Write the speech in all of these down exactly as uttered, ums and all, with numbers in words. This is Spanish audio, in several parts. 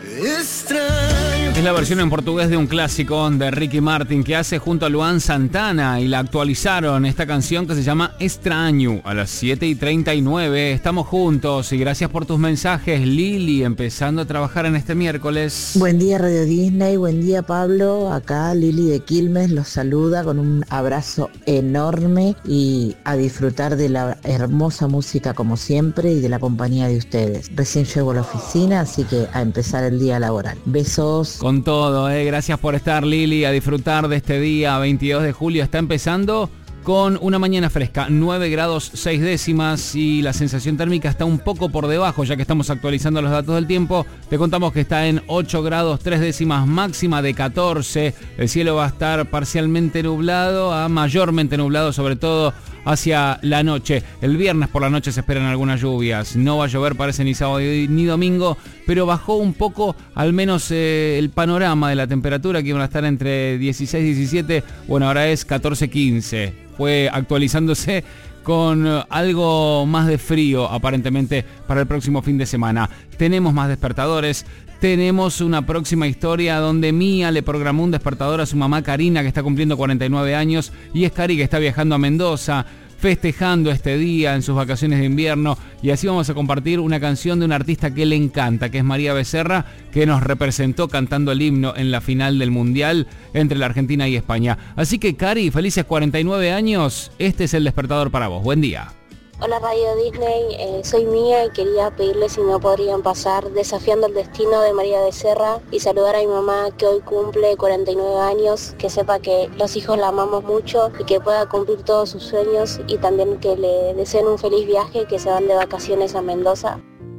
Es la versión en portugués de un clásico de Ricky Martin que hace junto a Luan Santana y la actualizaron, esta canción que se llama Extraño, a las siete y treinta y nueve. Estamos juntos y gracias por tus mensajes, Lili, empezando a trabajar en este miércoles. Buen día Radio Disney, buen día Pablo, acá Lili de Quilmes los saluda con un abrazo enorme y a disfrutar de la hermosa música como siempre y de la compañía de ustedes. Recién llego a la oficina, así que a empezar el día laboral. Besos. Con todo, eh. gracias por estar, Lili, a disfrutar de este día veintidós de julio. Está empezando con una mañana fresca, nueve grados seis décimas y la sensación térmica está un poco por debajo, ya que estamos actualizando los datos del tiempo. Te contamos que está en ocho grados tres décimas, máxima de catorce. El cielo va a estar parcialmente nublado a mayormente nublado, sobre todo hacia la noche. El viernes por la noche se esperan algunas lluvias. No va a llover, parece, ni sábado ni domingo, pero bajó un poco al menos eh, el panorama de la temperatura, que iban a estar entre dieciséis y diecisiete. Bueno, ahora es catorce quince. Fue actualizándose con algo más de frío aparentemente para el próximo fin de semana. Tenemos más despertadores. Tenemos una próxima historia donde Mía le programó un despertador a su mamá Karina, que está cumpliendo cuarenta y nueve años, y es Cari que está viajando a Mendoza, festejando este día en sus vacaciones de invierno, y así vamos a compartir una canción de una artista que le encanta, que es María Becerra, que nos representó cantando el himno en la final del Mundial entre la Argentina y España. Así que Cari, felices cuarenta y nueve años, este es el despertador para vos. Buen día. Hola Radio Disney, eh, soy Mía y quería pedirles si no podrían pasar Desafiando el Destino de María Becerra y saludar a mi mamá que hoy cumple cuarenta y nueve años, que sepa que los hijos la amamos mucho y que pueda cumplir todos sus sueños y también que le deseen un feliz viaje, que se van de vacaciones a Mendoza.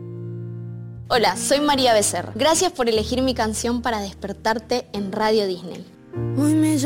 Hola, soy María Becerra. Gracias por elegir mi canción para despertarte en Radio Disney.